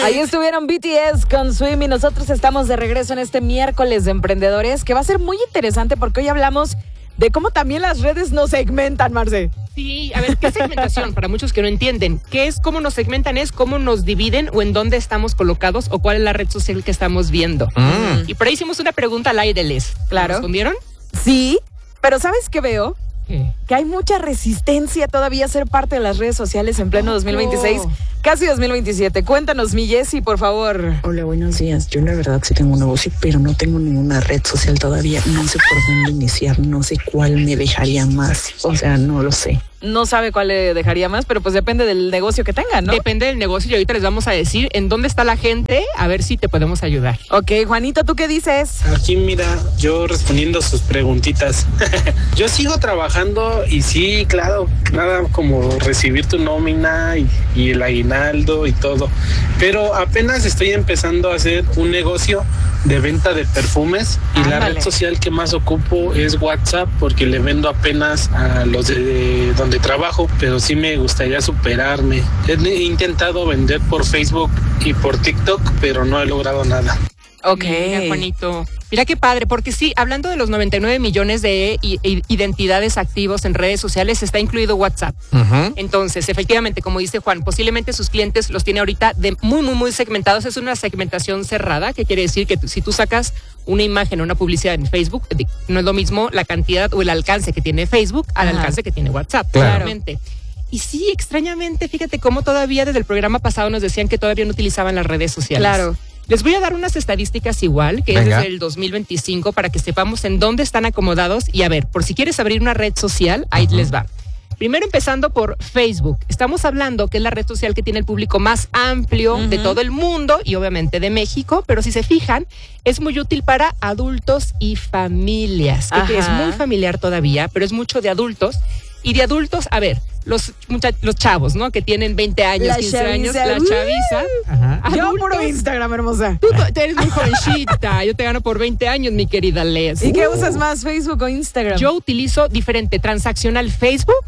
Ahí estuvieron BTS con Swim y nosotros estamos de regreso en este miércoles de emprendedores que va a ser muy interesante porque hoy hablamos de cómo también las redes nos segmentan, Marce. Sí, a ver, ¿qué es segmentación? Para muchos que no entienden, ¿qué es cómo nos segmentan? Es cómo nos dividen o en dónde estamos colocados o cuál es la red social que estamos viendo. Y por ahí hicimos una pregunta al aire, Les. Claro. ¿Respondieron? Sí, pero ¿sabes qué veo? ¿Qué? Que hay mucha resistencia todavía a ser parte de las redes sociales en pleno 2026, casi 2027. Cuéntanos, mi Jessy, por favor. Hola, buenos días. Yo la verdad sí tengo un negocio, pero no tengo ninguna red social todavía. No sé por dónde iniciar, no sé cuál me dejaría más. O sea, no lo sé. No sabe cuál le dejaría más, pero pues depende del negocio que tengan, ¿no? Depende del negocio y ahorita les vamos a decir en dónde está la gente, a ver si te podemos ayudar. Ok, Juanito, ¿tú qué dices? Aquí mira, yo respondiendo sus preguntitas. Yo sigo trabajando y sí, claro, nada como recibir tu nómina y el aguinaldo y todo. Pero apenas estoy empezando a hacer un negocio de venta de perfumes y la red social que más ocupo es WhatsApp porque le vendo apenas a los de donde trabajo, pero sí me gustaría superarme. He intentado vender por Facebook y por TikTok, pero no he logrado nada. Ok. Mira, Juanito. Mira qué padre, porque sí, hablando de los 99 millones de identidades activos en redes sociales, está incluido WhatsApp. Entonces, efectivamente, como dice Juan, posiblemente sus clientes los tiene ahorita de muy segmentados. Es una segmentación cerrada, que quiere decir que si tú sacas una imagen o una publicidad en Facebook, no es lo mismo la cantidad o el alcance que tiene Facebook al alcance que tiene WhatsApp, claramente. Y sí, extrañamente, fíjate cómo todavía desde el programa pasado nos decían que todavía no utilizaban las redes sociales. Claro. Les voy a dar unas estadísticas igual, que es desde el 2025, para que sepamos en dónde están acomodados. Y a ver, por si quieres abrir una red social, ahí les va. Primero empezando por Facebook. Estamos hablando que es la red social que tiene el público más amplio de todo el mundo y obviamente de México, pero si se fijan, es muy útil para adultos y familias, que es muy familiar todavía, pero es mucho de adultos. Y de adultos, a ver, los chavos, ¿no? Que tienen 20 años, la 15 años, la chaviza. Yo puro Instagram, hermosa. Tú eres muy jovencita, yo te gano por 20 años, mi querida Les. ¿Y qué usas más, Facebook o Instagram? Yo utilizo diferente, transaccional Facebook,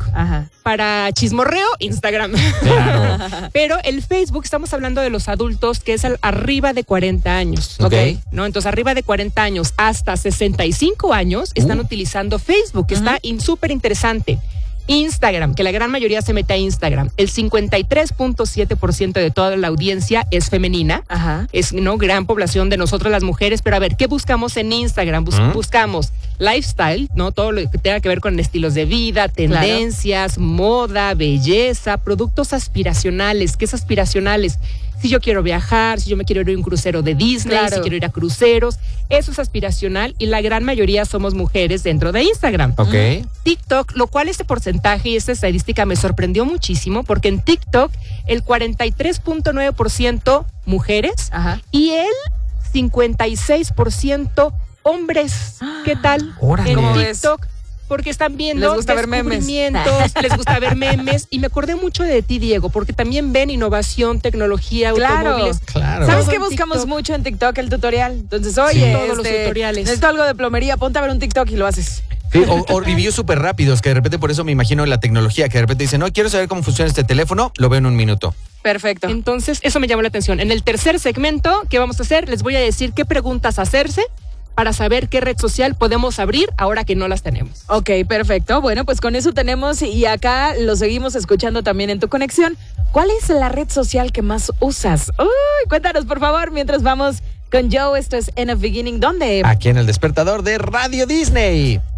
para chismorreo, Instagram. Claro. Pero el Facebook, estamos hablando de los adultos, que es arriba de 40 años. Ok. ¿No? Entonces, arriba de 40 años hasta 65 años están utilizando Facebook, que está súper interesante. Instagram, que la gran mayoría se mete a Instagram. El 53.7% de toda la audiencia es femenina. Es gran población de nosotros las mujeres. Pero a ver, ¿qué buscamos en Instagram? Buscamos lifestyle, ¿no? Todo lo que tenga que ver con estilos de vida, tendencias, moda, belleza, productos aspiracionales. ¿Qué es aspiracionales? Si yo quiero viajar, si yo me quiero ir a un crucero de Disney, si quiero ir a cruceros, eso es aspiracional y la gran mayoría somos mujeres dentro de Instagram. TikTok, lo cual este porcentaje y esta estadística me sorprendió muchísimo porque en TikTok el 43.9% mujeres y el 56% hombres. ¿Qué tal? En TikTok. Porque están viendo les gusta ver memes, les gusta ver memes. Y me acordé mucho de ti, Diego, porque también ven innovación, tecnología, automóviles. Claro. ¿Sabes qué buscamos mucho en TikTok? El tutorial. Entonces, oye, todos los tutoriales. Necesito algo de plomería, ponte a ver un TikTok y lo haces. Sí, o reviews súper rápidos, que de repente por eso me imagino la tecnología, que de repente dicen, no, quiero saber cómo funciona este teléfono, lo veo en un minuto. Perfecto. Entonces, eso me llamó la atención. En el tercer segmento, ¿qué vamos a hacer? Les voy a decir qué preguntas hacerse para saber qué red social podemos abrir ahora que no las tenemos. Ok, perfecto. Bueno, pues con eso tenemos y acá lo seguimos escuchando también en tu conexión. ¿Cuál es la red social que más usas? Uy, cuéntanos, por favor, mientras vamos con Joe. Esto es End of Beginning. ¿Dónde? Aquí en el despertador de Radio Disney.